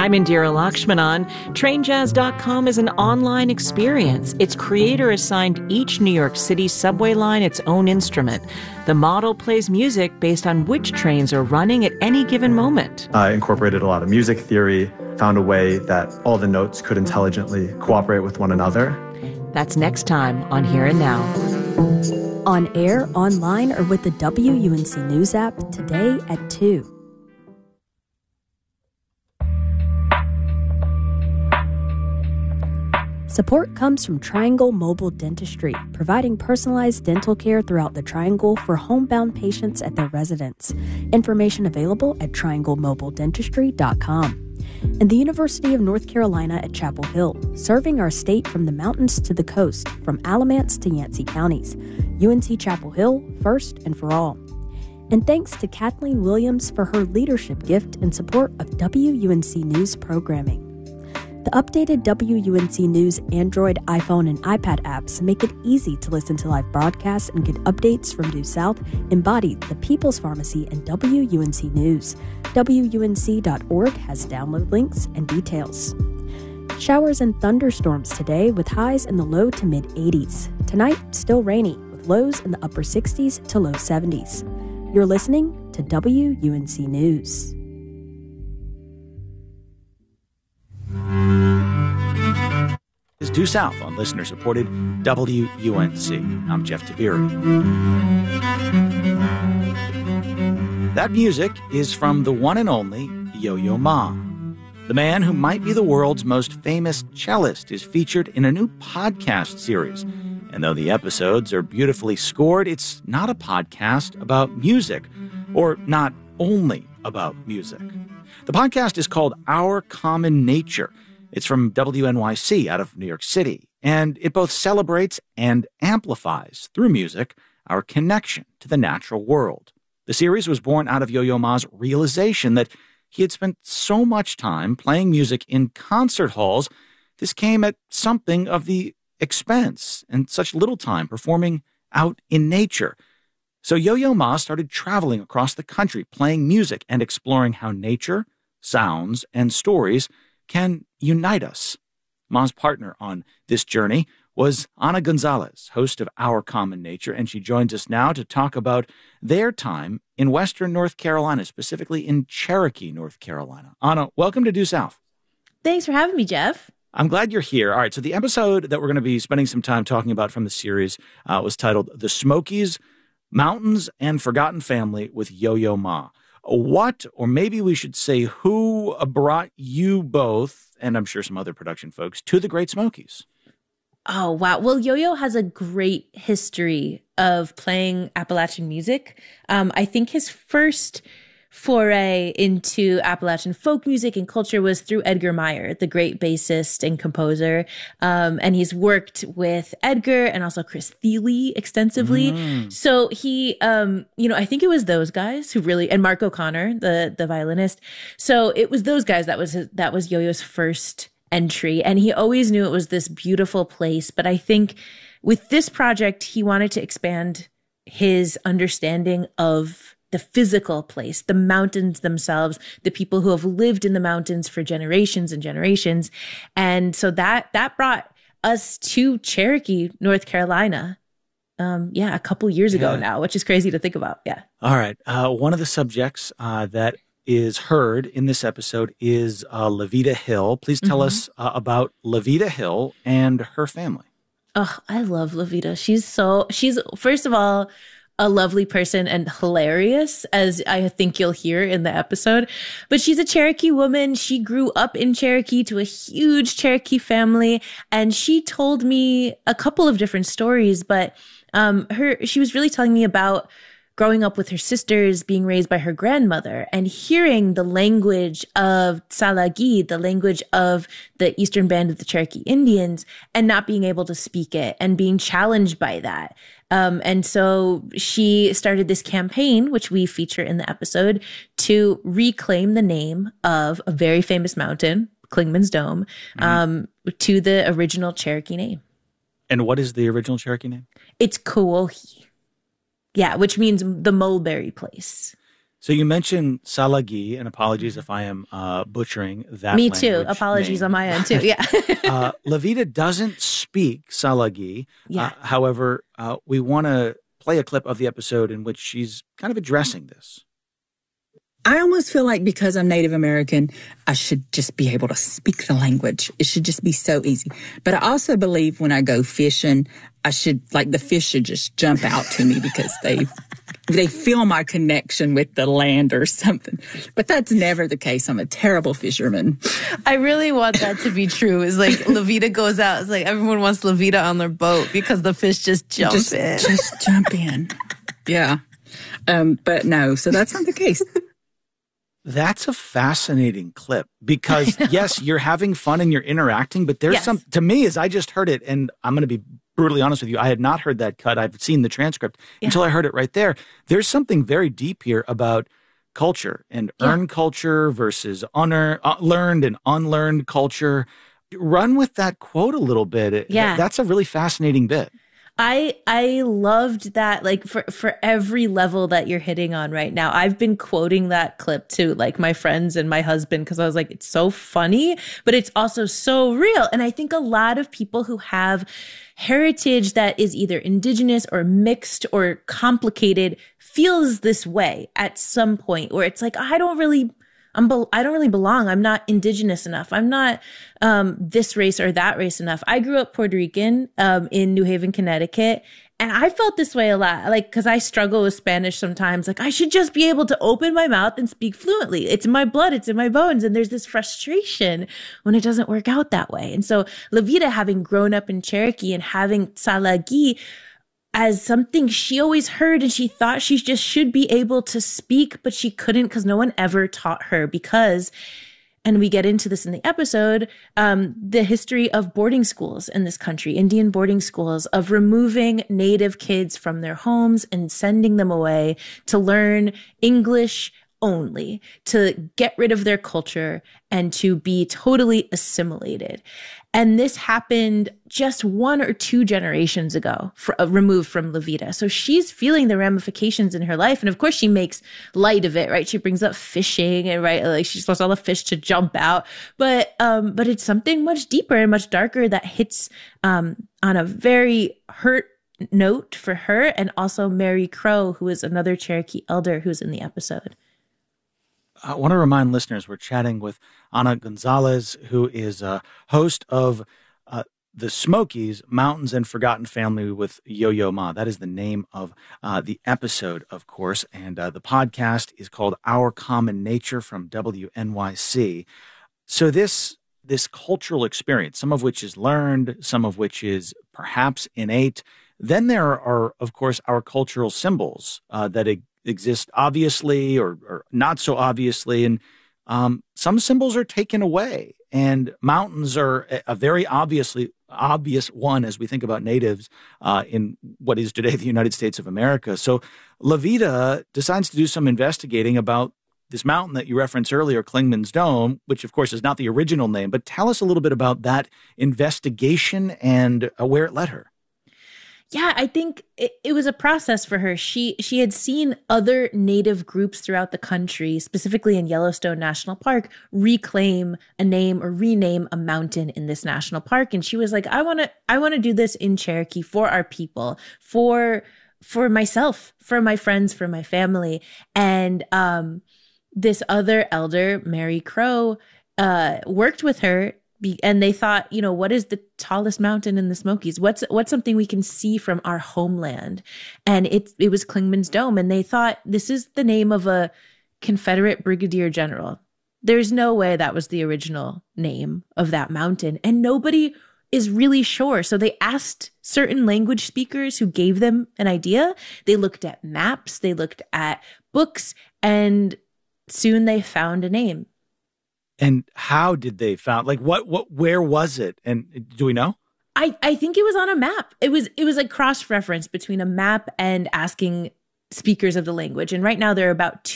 I'm Indira Lakshmanan. TrainJazz.com is an online experience. Its creator assigned each New York City subway line its own instrument. The model plays music based on which trains are running at any given moment. I incorporated a lot of music theory, found a way that all the notes could intelligently cooperate with one another. That's next time on Here and Now. On air, online, or with the WUNC News app today at 2. Support comes from Triangle Mobile Dentistry, providing personalized dental care throughout the Triangle for homebound patients at their residence. Information available at trianglemobiledentistry.com. And the University of North Carolina at Chapel Hill, serving our state from the mountains to the coast, from Alamance to Yancey counties. UNC Chapel Hill, first and for all. And thanks to Kathleen Williams for her leadership gift in support of WUNC News programming. The updated WUNC News Android, iPhone, and iPad apps make it easy to listen to live broadcasts and get updates from Due South, Embody, the People's Pharmacy, and WUNC News. WUNC.org has download links and details. Showers and thunderstorms today with highs in the low to mid-80s. Tonight, still rainy with lows in the upper 60s to low 70s. You're listening to WUNC News. Is Due South on listener-supported WUNC. I'm Jeff Tabiri. That music is from the one and only Yo-Yo Ma. The man who might be the world's most famous cellist is featured in a new podcast series. And though the episodes are beautifully scored, it's not a podcast about music, or not only about music. The podcast is called Our Common Nature. It's from WNYC out of New York City, and it both celebrates and amplifies, through music, our connection to the natural world. The series was born out of Yo-Yo Ma's realization that he had spent so much time playing music in concert halls, this came at something of the expense and such little time performing out in nature. So Yo-Yo Ma started traveling across the country, playing music and exploring how nature, sounds, and stories can unite us. Ma's partner on this journey was Ana Gonzalez, host of Our Common Nature, and she joins us now to talk about their time in Western North Carolina, specifically in Cherokee, North Carolina. Ana, welcome to Due South. Thanks for having me, Jeff. I'm glad you're here. All right, so the episode that we're going to be spending some time talking about from the series was titled The Smokies, Mountains, and Forgotten Family with Yo-Yo Ma. What, or maybe we should say who, brought you both, and I'm sure some other production folks, to the Great Smokies? Oh, wow. Well, Yo-Yo has a great history of playing Appalachian music. I think his first foray into Appalachian folk music and culture was through Edgar Meyer, the great bassist and composer. And he's worked with Edgar and also Chris Thile extensively. So he, I think it was those guys who really, and Mark O'Connor, the violinist. So it was those guys that was Yo-Yo's first entry. And he always knew it was this beautiful place. But I think with this project, he wanted to expand his understanding of the physical place, the mountains themselves, the people who have lived in the mountains for generations and generations. And so that brought us to Cherokee, North Carolina, a couple years ago now, which is crazy to think about. Yeah. All right. One of the subjects that is heard in this episode is Levita Hill. Please tell us about Levita Hill and her family. Oh, I love Levita. She's first of all, a lovely person and hilarious, as I think you'll hear in the episode. But she's a Cherokee woman. She grew up in Cherokee to a huge Cherokee family. And she told me a couple of different stories, but she was really telling me about growing up with her sisters, being raised by her grandmother, and hearing the language of Tsalagi, the language of the Eastern Band of the Cherokee Indians, and not being able to speak it and being challenged by that. And so she started this campaign, which we feature in the episode, to reclaim the name of a very famous mountain, Clingman's Dome, to the original Cherokee name. And what is the original Cherokee name? It's Kuohi. Yeah, which means the mulberry place. So you mentioned Salagi, and apologies if I am butchering that. Me too. language Apologies name. on my end too. Yeah. Levita doesn't speak Salagi. Yeah. However, we want to play a clip of the episode in which she's kind of addressing this. I almost feel like because I'm Native American, I should just be able to speak the language. It should just be so easy. But I also believe when I go fishing, the fish should just jump out to me because they feel my connection with the land or something. But that's never the case. I'm a terrible fisherman. I really want that to be true. It's like Levita goes out. It's like everyone wants Levita on their boat because the fish just jump in. Just jump in. Yeah. But no, so that's not the case. That's a fascinating clip because, yes, you're having fun and you're interacting, but there's to me, as I just heard it, and I'm going to be brutally honest with you, I had not heard that cut. I've seen the transcript until I heard it right there. There's something very deep here about culture and earned culture versus learned and unlearned culture. Run with that quote a little bit. Yeah. That's a really fascinating bit. I loved that, like, for every level that you're hitting on right now. I've been quoting that clip to like my friends and my husband because I was like, it's so funny, but it's also so real. And I think a lot of people who have heritage that is either indigenous or mixed or complicated feels this way at some point where it's like, I don't really belong. I'm not indigenous enough. I'm not this race or that race enough. I grew up Puerto Rican in New Haven, Connecticut. And I felt this way a lot, like, because I struggle with Spanish sometimes. Like, I should just be able to open my mouth and speak fluently. It's in my blood. It's in my bones. And there's this frustration when it doesn't work out that way. And so Levita, having grown up in Cherokee and having Salagi as something she always heard and she thought she just should be able to speak, but she couldn't because no one ever taught her because, and we get into this in the episode, the history of boarding schools in this country, Indian boarding schools, of removing Native kids from their homes and sending them away to learn English only, to get rid of their culture and to be totally assimilated. And this happened just 1 or 2 generations ago, removed from Levita. So she's feeling the ramifications in her life. And of course, she makes light of it, right? She brings up fishing and, right, like she wants all the fish to jump out. But it's something much deeper and much darker that hits on a very hurt note for her. And also Mary Crow, who is another Cherokee elder who's in the episode. I want to remind listeners we're chatting with Ana Gonzalez, who is a host of the Smokies, Mountains and Forgotten Family with Yo-Yo Ma. That is the name of the episode, of course. And the podcast is called Our Common Nature from WNYC. So this cultural experience, some of which is learned, some of which is perhaps innate. Then there are, of course, our cultural symbols that exist obviously or not so obviously. And some symbols are taken away. And mountains are a very obvious one as we think about natives in what is today the United States of America. So Levita decides to do some investigating about this mountain that you referenced earlier, Clingman's Dome, which of course is not the original name. But tell us a little bit about that investigation and where it led her. Yeah, I think it was a process for her. She had seen other Native groups throughout the country, specifically in Yellowstone National Park, reclaim a name or rename a mountain in this national park. And she was like, I want to do this in Cherokee for our people, for myself, for my friends, for my family. And this other elder, Mary Crow, worked with her. And they thought, what is the tallest mountain in the Smokies? What's something we can see from our homeland? And it was Clingman's Dome. And they thought, this is the name of a Confederate brigadier general. There's no way that was the original name of that mountain. And nobody is really sure. So they asked certain language speakers who gave them an idea. They looked at maps, they looked at books, and soon they found a name. And how did they found, like, where was it? And do we know? I think it was on a map. It was like cross-reference between a map and asking speakers of the language. And right now there are about